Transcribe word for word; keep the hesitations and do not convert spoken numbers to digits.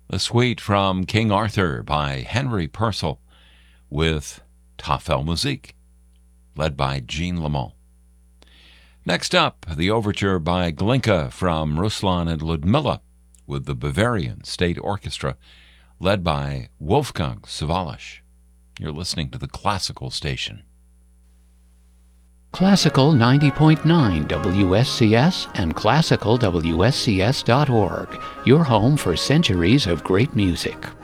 The suite from King Arthur by Henry Purcell with Tafel Musik, led by Jean Lamont. Next up, the overture by Glinka from Ruslan and Ludmilla with the Bavarian State Orchestra, led by Wolfgang Sawallisch. You're listening to the Classical Station. Classical ninety point nine W S C S and classical W S C S dot org, your home for centuries of great music.